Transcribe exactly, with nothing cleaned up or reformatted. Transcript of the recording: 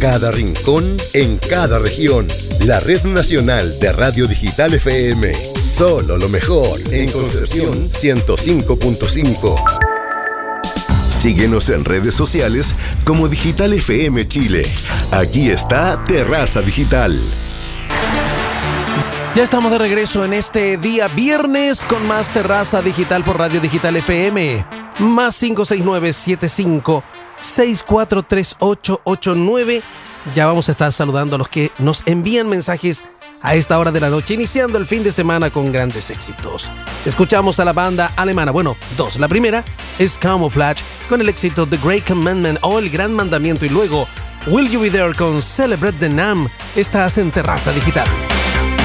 cada rincón, en cada región. La Red Nacional de Radio Digital F M. Solo lo mejor en Concepción ciento cinco punto cinco. Síguenos en redes sociales como Digital F M Chile. Aquí está Terraza Digital. Ya estamos de regreso en este día viernes con más Terraza Digital por Radio Digital F M. Más cinco seis nueve, siete cinco seis cuatro tres ocho ocho nueve. Ya vamos a estar saludando a los que nos envían mensajes a esta hora de la noche, iniciando el fin de semana con grandes éxitos. Escuchamos a la banda alemana, bueno, dos. La primera es Camouflage con el éxito The Great Commandment o El Gran Mandamiento, y luego Will You Be There con Celebrate the Nam. Estás en Terraza Digital.